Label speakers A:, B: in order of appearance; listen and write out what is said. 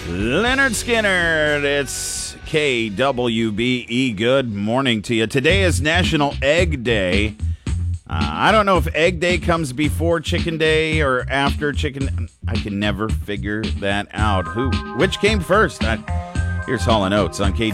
A: Leonard Skinner, it's KWBE. Good morning to you. Today is National Egg Day. I don't know if Egg Day comes before Chicken Day or after Chicken. I can never figure that out. Which came first? Here's Hall & Oates on KWBE.